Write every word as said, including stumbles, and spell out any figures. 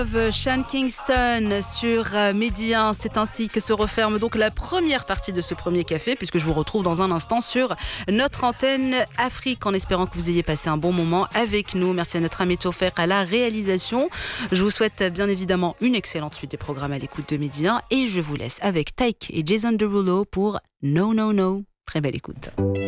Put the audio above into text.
Sean Kingston sur Midi un. C'est ainsi que se referme donc la première partie de ce premier café, puisque je vous retrouve dans un instant sur notre antenne Afrique, en espérant que vous ayez passé un bon moment avec nous. Merci à notre ami Tofek à la réalisation. Je vous souhaite bien évidemment une excellente suite des programmes à l'écoute de Midi un et je vous laisse avec Taïk et Jason Derulo pour No No No. Très belle écoute.